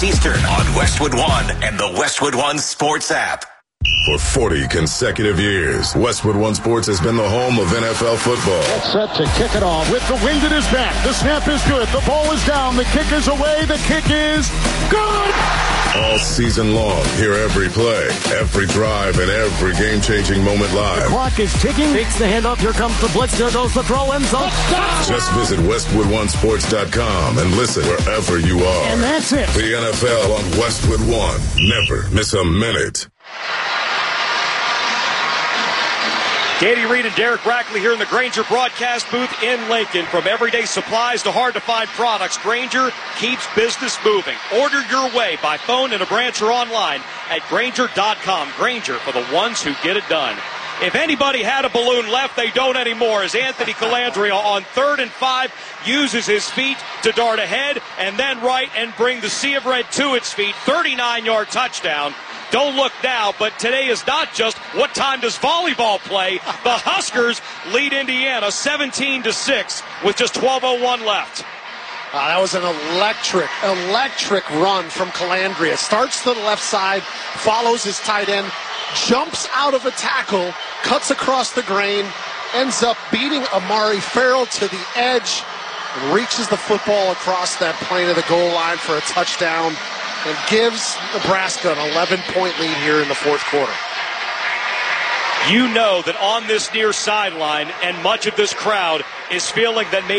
Eastern on Westwood One and the Westwood One Sports app. For 40 consecutive years, Westwood One Sports has been the home of NFL football. Set to kick it off with the wind at his back. The snap is good. The ball is down. The kick is away. The kick is good. All season long, hear every play, every drive, and every game-changing moment live. The clock is ticking. Takes the handoff. Here comes the blitz. There goes the throw. End zone. Just visit WestwoodOneSports.com and listen wherever you are. And that's it. The NFL on Westwood One. Never miss a minute. Katie Reed and Derek Brackley here in the Grainger broadcast booth in Lincoln. From everyday supplies to hard-to-find products, Grainger keeps business moving. Order your way by phone, in a branch, or online at Grainger.com. Grainger, for the ones who get it done. If anybody had a balloon left, they don't anymore, as Anthony Calandria on 3rd and 5 uses his feet to dart ahead and then right and bring the Sea of Red to its feet. 39-yard touchdown. Don't look now, but today is not just what time does volleyball play. The Huskers lead Indiana 17-6 with just 12:01 left. That was an electric run from Calandria. Starts to the left side, follows his tight end, jumps out of a tackle, cuts across the grain, ends up beating Amari Farrell to the edge, and reaches the football across that plane of the goal line for a touchdown, and gives Nebraska an 11-point lead here in the fourth quarter. You know that on this near sideline, and much of this crowd is feeling that maybe